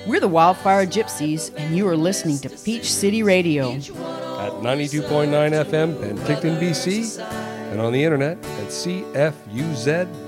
We're the Wildfire Gypsies, and you are listening to Peach City Radio. At 92.9 FM, Penticton, BC, and on the internet at cfuz.ca.